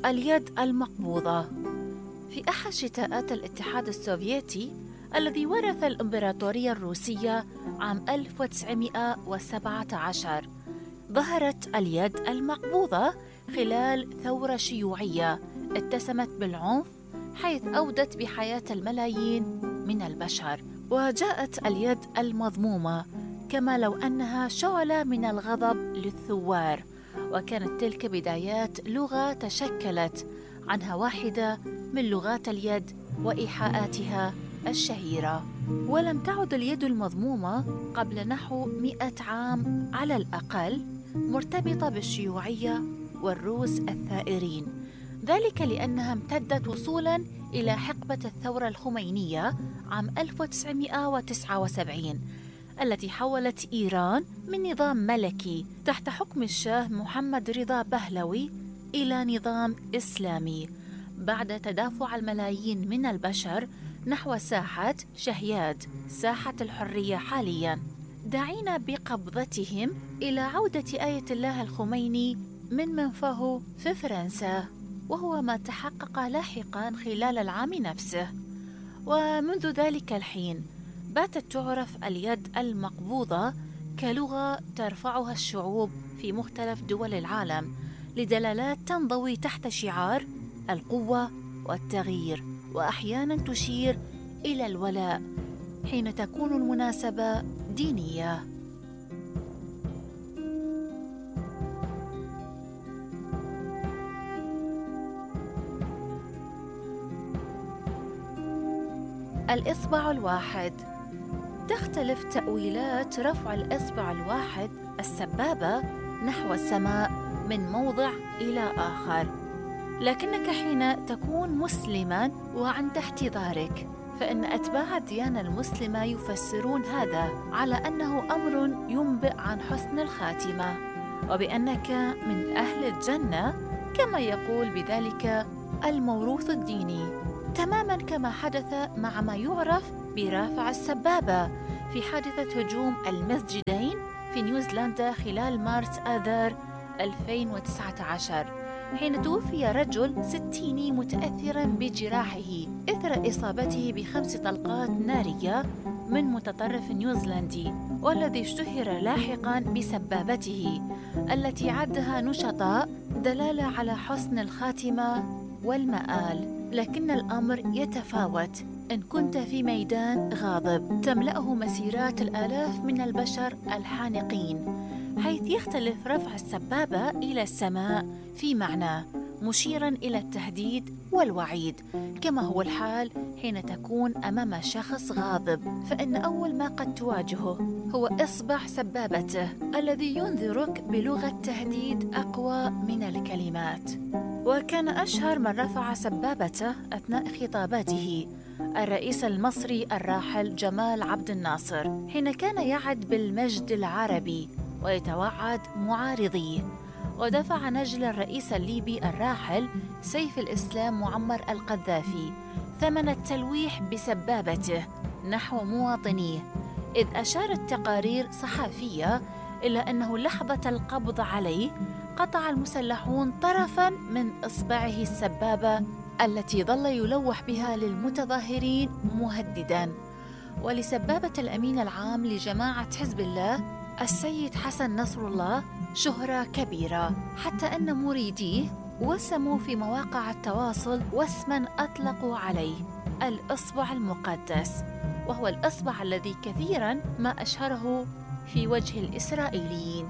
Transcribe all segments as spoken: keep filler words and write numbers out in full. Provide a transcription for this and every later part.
اليد المقبوضة. في أحد شتاءات الاتحاد السوفيتي الذي ورث الإمبراطورية الروسية عام ألف وتسعمائة وسبعة عشر، ظهرت اليد المقبوضة خلال ثورة شيوعية اتسمت بالعنف، حيث أودت بحياة الملايين من البشر. وجاءت اليد المضمومة كما لو أنها شعلة من الغضب للثوار، وكانت تلك بدايات لغة تشكلت عنها واحدة من لغات اليد وإيحاءاتها الشهيرة. ولم تعد اليد المضمومة قبل نحو مئة عام على الأقل مرتبطة بالشيوعية والروس الثائرين، ذلك لأنها امتدت وصولاً إلى حقبة الثورة الخمينية عام ألف وتسعمائة وتسعة وسبعين، التي حولت إيران من نظام ملكي تحت حكم الشاه محمد رضا بهلوي إلى نظام إسلامي، بعد تدافع الملايين من البشر نحو ساحة شهياد، ساحة الحرية حالياً، داعين بقبضتهم إلى عودة آية الله الخميني من منفاه في فرنسا، وهو ما تحقق لاحقاً خلال العام نفسه. ومنذ ذلك الحين باتت تعرف اليد المقبوضة كلغة ترفعها الشعوب في مختلف دول العالم لدلالات تنضوي تحت شعار القوة والتغيير، وأحياناً تشير إلى الولاء حين تكون المناسبة دينية. الإصبع الواحد. تختلف تأويلات رفع الإصبع الواحد السبابة نحو السماء من موضع إلى آخر، لكنك حين تكون مسلماً وعند احتضارك فإن أتباع الديانة المسلمة يفسرون هذا على أنه أمر ينبئ عن حسن الخاتمة، وبأنك من أهل الجنة كما يقول بذلك الموروث الديني، تماماً كما حدث مع ما يعرف برافع السبابة في حادثة هجوم المسجدين في نيوزيلندا خلال مارس آذار ألفين وتسعة عشر، حين توفي رجل ستيني متأثراً بجراحه إثر إصابته بخمس طلقات نارية من متطرف نيوزيلندي، والذي اشتهر لاحقاً بسبابته التي عدها نشطاء دلالة على حسن الخاتمة والمآل. لكن الأمر يتفاوت إن كنت في ميدان غاضب تملأه مسيرات الآلاف من البشر الحانقين، حيث يختلف رفع السبابة إلى السماء في معنى مشيراً إلى التهديد والوعيد، كما هو الحال حين تكون أمام شخص غاضب، فإن أول ما قد تواجهه هو إصبع سبابته الذي ينذرك بلغة تهديد أقوى من الكلمات. وكان أشهر من رفع سبابته أثناء خطاباته الرئيس المصري الراحل جمال عبد الناصر، حين كان يعد بالمجد العربي ويتوعد معارضيه، ودفع نجل الرئيس الليبي الراحل سيف الإسلام معمر القذافي ثمن التلويح بسبابته نحو مواطنيه، إذ أشارت تقارير صحفية إلى أنه لحظة القبض عليه قطع المسلحون طرفاً من إصبعه السبابة التي ظل يلوح بها للمتظاهرين مهدداً. ولسبابة الأمين العام لجماعة حزب الله السيد حسن نصر الله شهرة كبيرة، حتى أن مريديه وسموا في مواقع التواصل واسماً أطلقوا عليه الإصبع المقدس، وهو الإصبع الذي كثيراً ما أشهره في وجه الإسرائيليين.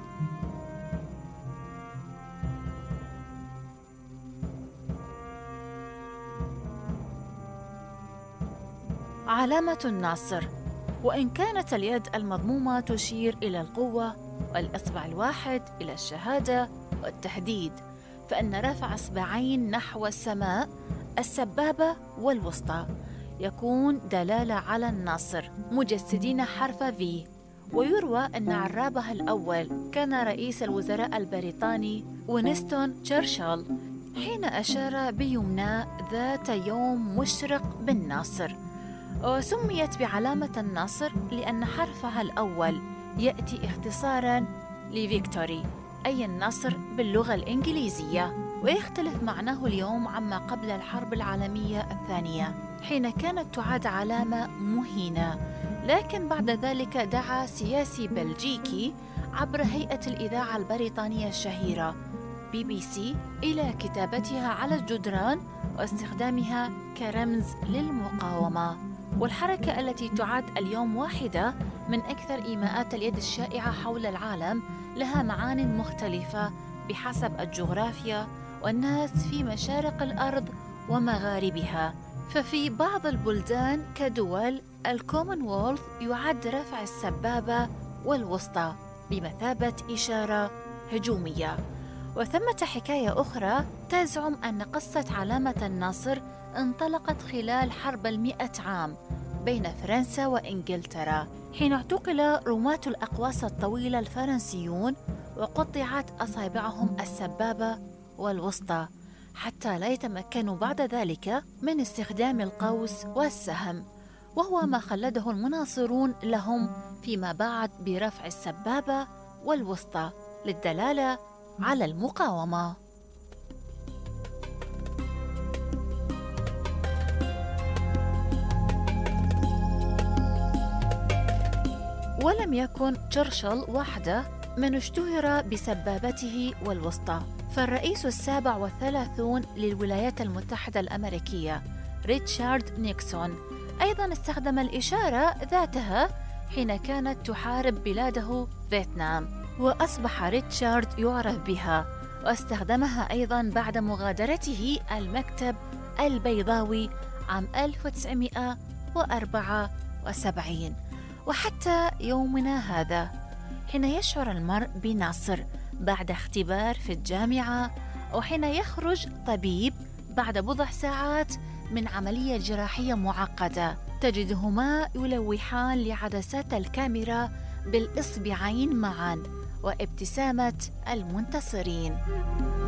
علامة الناصر. وإن كانت اليد المضمومة تشير إلى القوة والإصبع الواحد إلى الشهادة والتهديد، فإن رفع إصبعين نحو السماء السبابة والوسطى يكون دلالة على النصر مجسدين حرف في. ويروى أن عرابها الأول كان رئيس الوزراء البريطاني وينستون تشرشل، حين أشار بيمنى ذات يوم مشرق بالنصر، وسميت بعلامة النصر لأن حرفها الأول يأتي اختصاراً لفيكتوري أي النصر باللغة الإنجليزية. ويختلف معناه اليوم عما قبل الحرب العالمية الثانية حين كانت تعد علامة مهينة. لكن بعد ذلك دعا سياسي بلجيكي عبر هيئة الإذاعة البريطانية الشهيرة بي بي سي إلى كتابتها على الجدران واستخدامها كرمز للمقاومة. والحركة التي تعد اليوم واحدة من أكثر إيماءات اليد الشائعة حول العالم لها معان مختلفة بحسب الجغرافيا والناس في مشارق الأرض ومغاربها. ففي بعض البلدان كدول الكومنولث يعد رفع السبابة والوسطى بمثابة إشارة هجومية. وثمة حكاية أخرى تزعم أن قصة علامة النصر انطلقت خلال حرب المئة عام بين فرنسا وإنجلترا، حين اعتقل رماة الأقواس الطويلة الفرنسيون وقطعت أصابعهم السبابة والوسطى حتى لا يتمكنوا بعد ذلك من استخدام القوس والسهم، وهو ما خلده المناصرون لهم فيما بعد برفع السبابة والوسطى للدلالة على المقاومة. ولم يكن تشرشل وحده من اشتهر بسبابته والوسطى، فالرئيس السابع والثلاثون للولايات المتحدة الأمريكية ريتشارد نيكسون أيضاً استخدم الإشارة ذاتها حين كانت تحارب بلاده فيتنام، وأصبح ريتشارد يعرف بها، واستخدمها أيضاً بعد مغادرته المكتب البيضاوي عام ألف وتسعمائة وأربعة وسبعين. وحتى يومنا هذا حين يشعر المرء بنصر بعد اختبار في الجامعة، أو حين يخرج طبيب بعد بضع ساعات من عملية جراحية معقدة، تجدهما يلوحان لعدسات الكاميرا بالإصبعين معاً وابتسامة المنتصرين.